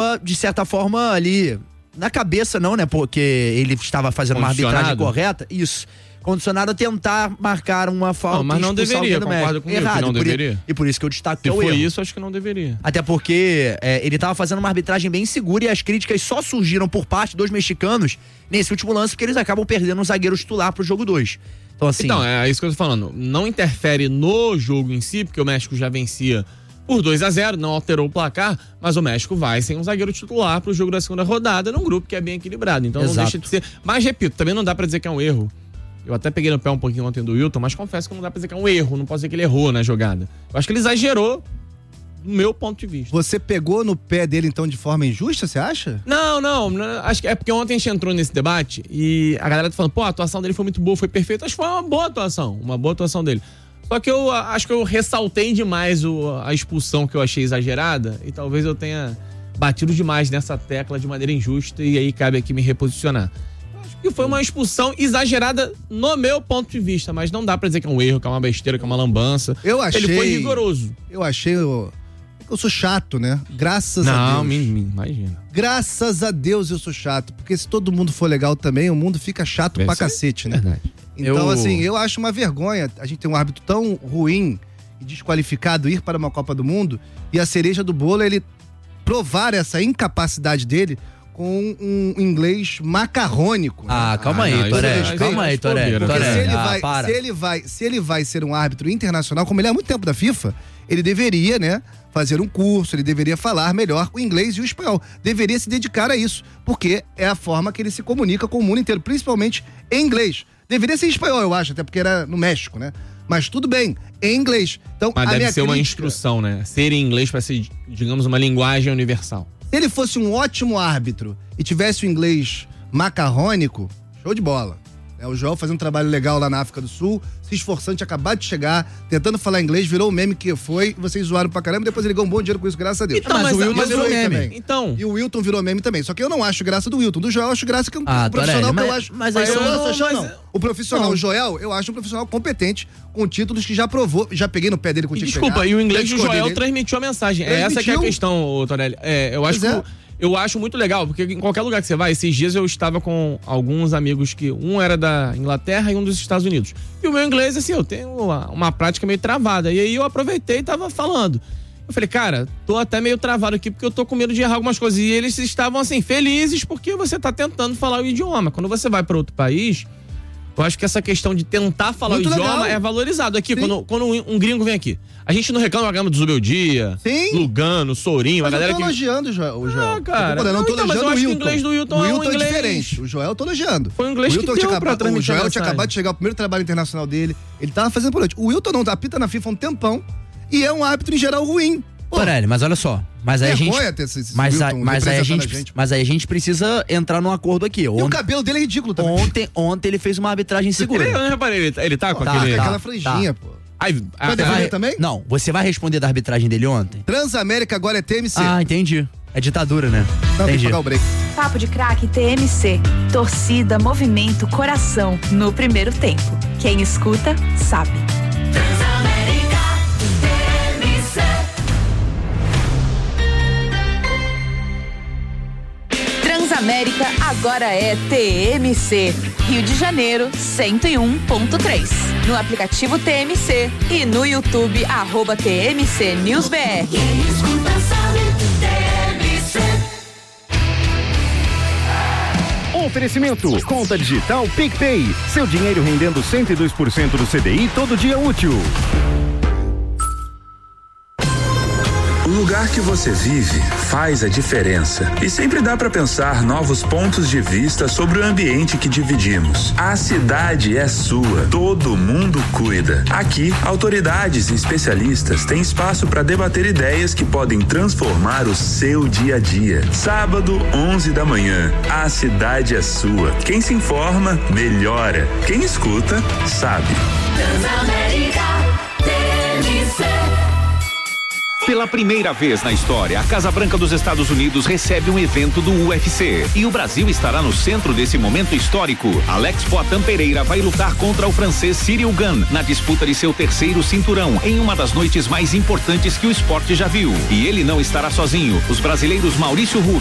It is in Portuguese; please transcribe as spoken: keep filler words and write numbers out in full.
estava, de certa forma, ali, na cabeça não, né? Porque ele estava fazendo uma arbitragem correta. Isso. Condicionado a tentar marcar uma falta. Não, mas não deveria, concordo comigo errado, que não por deveria. I, e por isso que eu destaco que Se é o foi erro. isso, acho que não deveria. Até porque é, ele estava fazendo uma arbitragem bem segura e as críticas só surgiram por parte dos mexicanos nesse último lance, porque eles acabam perdendo um zagueiro titular pro jogo dois. Então, assim... Então, é isso que eu tô falando. Não interfere no jogo em si, porque o México já vencia por dois a zero, não alterou o placar, mas o México vai sem um zagueiro titular pro jogo da segunda rodada, num grupo que é bem equilibrado. Então Exato. não deixa de ser. Mas, repito, também não dá pra dizer que é um erro. Eu até peguei no pé um pouquinho ontem do Wilton, mas confesso que não dá pra dizer que é um erro, não posso dizer que ele errou na jogada. Eu acho que ele exagerou do meu ponto de vista. Você pegou no pé dele, então, de forma injusta, você acha? Não, não, não, acho que é porque ontem a gente entrou nesse debate e a galera tá falando, pô, a atuação dele foi muito boa, foi perfeita. Acho que foi uma boa atuação, uma boa atuação dele. Só que eu acho que eu ressaltei demais o, a expulsão que eu achei exagerada e talvez eu tenha batido demais nessa tecla de maneira injusta e aí cabe aqui me reposicionar. E foi uma expulsão exagerada no meu ponto de vista, mas não dá pra dizer que é um erro, que é uma besteira, que é uma lambança. Eu achei... Ele foi rigoroso. Eu achei... Eu, eu sou chato, né? Graças não, a Deus. Não, me, me imagina. Graças a Deus eu sou chato, porque se todo mundo for legal também, o mundo fica chato Deve pra ser. cacete, né? Verdade. Então, Eu- assim, eu acho uma vergonha a gente ter um árbitro tão ruim e desqualificado ir para uma Copa do Mundo e a cereja do bolo é ele provar essa incapacidade dele com um inglês macarrônico. né? Ah, calma Ah, aí, não, isso Toré. é- Calma aí, isso é Toré. bobeira. Porque Toré, se ele, ah, vai, para. se, ele vai, se ele vai ser um árbitro internacional, como ele é há muito tempo da FIFA, ele deveria, né, fazer um curso, ele deveria falar melhor o inglês e o espanhol. Deveria se dedicar a isso, porque é a forma que ele se comunica com o mundo inteiro, principalmente em inglês. Deveria ser em espanhol, eu acho, até porque era no México, né? Mas tudo bem, em inglês. Então, Mas a deve minha ser uma crítica- instrução, né? Ser em inglês pra ser, digamos, uma linguagem universal. Se ele fosse um ótimo árbitro e tivesse o inglês macarrônico, show de bola. É, o Joel fazendo um trabalho legal lá na África do Sul, se esforçando, tinha acabado de chegar, tentando falar inglês, virou o meme que foi, vocês zoaram pra caramba, depois ele ganhou um bom dinheiro com isso, graças a Deus. Então, mas o o Wilton mas virou eu- meme. também. Então. E o Wilton virou meme também. Só que eu não acho graça do Wilton. Do Joel, eu acho graça que é um Ah, profissional Torelli, que eu mas- acho. mas aí eu são- não posso achar, mas- não. O profissional, Não. o Joel, eu acho um profissional competente, com títulos que já provou, já peguei no pé dele com o E tinha que desculpa, pegar, e o inglês já do discordei Joel dele. transmitiu a mensagem. É essa que é a Transmitiu. questão, ô, Torelli. É, eu acho Pois que é. o- eu acho muito legal, porque em qualquer lugar que você vai, esses dias eu estava com alguns amigos que um era da Inglaterra e um dos Estados Unidos. E o meu inglês, assim, eu tenho uma, uma prática meio travada. E aí eu aproveitei e tava falando. Eu falei, cara, tô até meio travado aqui porque eu tô com medo de errar algumas coisas. E eles estavam, assim, felizes porque você tá tentando falar o idioma. Quando você vai para outro país, eu acho que essa questão de tentar falar Muito o idioma legal. é valorizado. Aqui, Sim. quando, quando um, um gringo vem aqui, a gente não reclama do Zubeldia, Sim. Lugano, Sourinho, Mas a galera eu tô que... elogiando o Joel. O Joel. Ah, cara. Eu tô, Não, tô então, mas elogiando eu o acho que o Wilton. inglês do Wilton o é um Wilton é inglês- diferente. O Joel eu tô elogiando. Foi o inglês o que Wilton deu tinha pra acabado- transmitir O a Joel tinha mensagem. acabado de chegar, o primeiro trabalho internacional dele. Ele tava fazendo por noite. O Wilton não, apita na FIFA há um tempão e é um árbitro em geral ruim. Pô, Torelli, mas olha só. Mas aí a gente. vergonha ter esse, esse Mas, a- Wilton mas, aí a representando gente, a gente. mas aí a gente precisa entrar num acordo aqui. E o Ontem, cabelo dele é ridículo também. ontem, ontem ele fez uma arbitragem segura. Ele, eu não reparei, ele, ele tá com Tá, aquele... tá. Aquela franjinha, pô. Ai, Vai a- defender a- também? Não, você vai responder da arbitragem dele ontem? Transamérica agora é T M C. Ah, entendi. É ditadura, né? não, tem que Entendi. pagar o break. Papo de Craque T M C. Torcida, movimento, coração no primeiro tempo. Quem escuta, sabe. Transamérica agora é T M C. Rio de Janeiro, cento e um ponto três. No aplicativo T M C e no YouTube, arroba T M C News B R. Oferecimento, conta digital PicPay. Seu dinheiro rendendo cento e dois por cento do C D I todo dia útil. O lugar que você vive faz a diferença. E sempre dá para pensar novos pontos de vista sobre o ambiente que dividimos. A cidade é sua, todo mundo cuida. Aqui, autoridades e especialistas têm espaço para debater ideias que podem transformar o seu dia a dia. Sábado, onze da manhã. A cidade é sua. Quem se informa, melhora. Quem escuta, sabe. Pela primeira vez na história, a Casa Branca dos Estados Unidos recebe um evento do U F C. E o Brasil estará no centro desse momento histórico. Alex Poatan Pereira vai lutar contra o francês Cyril Gane na disputa de seu terceiro cinturão, em uma das noites mais importantes que o esporte já viu. E ele não estará sozinho. Os brasileiros Maurício Russo